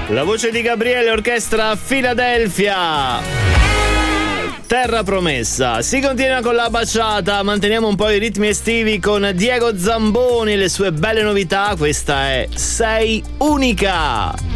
La voce di Gabriele, orchestra Philadelphia. Terra promessa. Si continua con la baciata, manteniamo un po' i ritmi estivi con Diego Zamboni e le sue belle novità. Questa è Sei unica.